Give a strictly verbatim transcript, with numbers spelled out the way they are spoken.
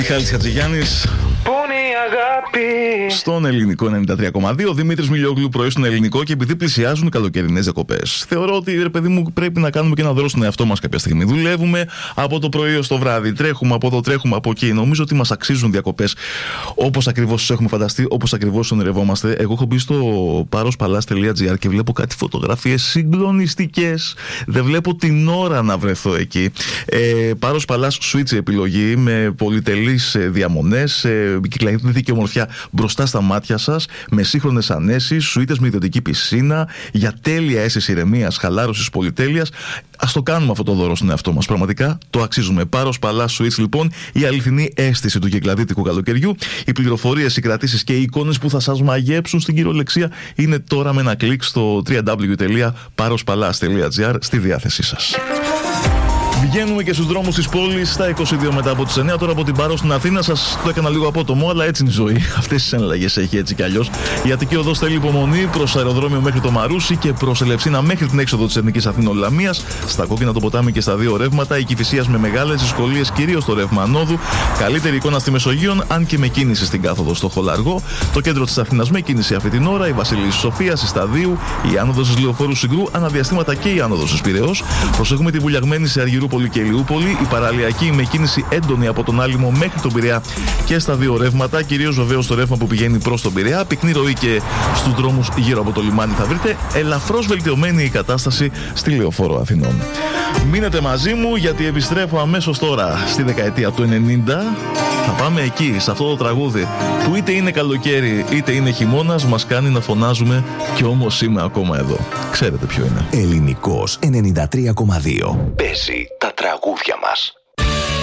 Μιχάλης Χατζηγιάννης. Στον ελληνικό ενενήντα τρία κόμμα δύο, Δημήτρης Μιλιόγλου, πρωί στον ελληνικό, και επειδή πλησιάζουν οι καλοκαιρινές διακοπές, θεωρώ ότι, ρε παιδί μου, πρέπει να κάνουμε και ένα δώρο στον εαυτό μας κάποια στιγμή. Δουλεύουμε από το πρωί ως το βράδυ, τρέχουμε από εδώ, τρέχουμε από εκεί. Νομίζω ότι μας αξίζουν διακοπές όπως ακριβώς τις έχουμε φανταστεί, όπως ακριβώς ονειρευόμαστε. Εγώ έχω μπει στο parospalace τελεία gr και βλέπω κάτι φωτογραφίες συγκλονιστικές. Δεν βλέπω την ώρα να βρεθώ εκεί. Ε, Parospalace Suites επιλογή με πολυτελείς διαμονές, ε, κυκλαδική και ομορφιά μπροστά στα μάτια σας, με σύγχρονες ανέσεις, σουίτες με ιδιωτική πισίνα, για τέλεια αίσθηση ηρεμίας, χαλάρωσης, πολυτέλειας. Ας το κάνουμε αυτό το δώρο στον εαυτό μας. Πραγματικά το αξίζουμε. Parospalace Suites, λοιπόν, η αληθινή αίσθηση του κυκλαδίτικου καλοκαιριού. Οι πληροφορίες, οι κρατήσεις και οι εικόνες που θα σας μαγέψουν στην κυριολεξία είναι τώρα με ένα κλικ στο double-u double-u double-u τελεία parospalace τελεία gr στη διάθεσή σας. Βγαίνουμε και στους δρόμους της πόλης στα είκοσι δύο μετά από τις εννιά. Τώρα από την Πάρο στην Αθήνα, σας το έκανα λίγο απότομο, αλλά έτσι είναι η ζωή. Αυτές τις εναλλαγές έχει έτσι κι αλλιώς. Η Αττική Οδός θέλει υπομονή προς αεροδρόμιο μέχρι το Μαρούσι και προς Ελευσίνα μέχρι την έξοδο της Εθνικής Αθήνων-Λαμίας. Στα κόκκινα το ποτάμι και στα δύο ρεύματα. Η Κηφισίας με μεγάλες δυσκολίες, κυρίως στο ρεύμα ανόδου. Καλύτερη εικόνα στη Μεσογείων, αν και με κίνηση στην κάθοδο στο Χολαργό. Το κέντρο της Αθήνας με κίνηση αυτή την ώρα. Η Βασιλής Σοφίας, η Σταδίου, η άνοδος της Λεωφόρου Συγκρού, αναδιαστήματα και η άνοδος της Πειραιώς. Προσέχουμε τη Βουλιαγμένη σε Αργυρούπολη και Ηλιούπολη. Η παραλιακή με κίνηση έντονη από τον Άλυμο μέχρι τον Πειραιά και στα δύο ρεύματα. Κυρίως βεβαίως το ρεύμα που πηγαίνει προς τον Πειραιά. Πυκνή ροή και στους δρόμους γύρω από το λιμάνι θα βρείτε. Ελαφρώς βελτιωμένη η κατάσταση στη Λεωφόρο Αθηνών. Μείνετε μαζί μου, γιατί επιστρέφω αμέσως τώρα στη δεκαετία του ενενήντα. Θα πάμε εκεί, σε αυτό το τραγούδι που είτε είναι καλοκαίρι είτε είναι χειμώνας, μας κάνει να φωνάζουμε «Κι όμως είμαι ακόμα εδώ». Ξέρετε ποιο είναι. Ελληνικός ενενήντα τρία κόμμα δύο. Παίζει τα τραγούδια μας.